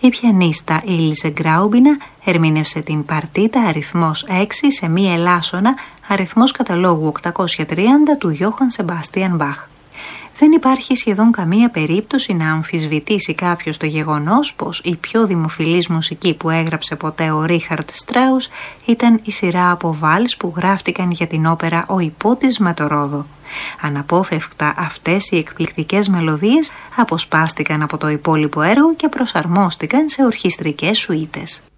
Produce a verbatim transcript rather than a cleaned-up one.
η πιανίστα Ήλζε Γκράουμπινα ερμήνευσε την παρτίτα αριθμός έξι σε μη ελάσσονα, αριθμός καταλόγου οκτακόσια τριάντα του Γιώχαν Σεμπάστιαν Μπαχ. Δεν υπάρχει σχεδόν καμία περίπτωση να αμφισβητήσει κάποιος το γεγονός πως η πιο δημοφιλής μουσική που έγραψε ποτέ ο Ρίχαρντ Στράους ήταν η σειρά από βάλς που γράφτηκαν για την όπερα «Ο Ιππότης με το Ρόδο». Αναπόφευκτα αυτές οι εκπληκτικές μελωδίες αποσπάστηκαν από το υπόλοιπο έργο και προσαρμόστηκαν σε ορχιστρικές σουίτες.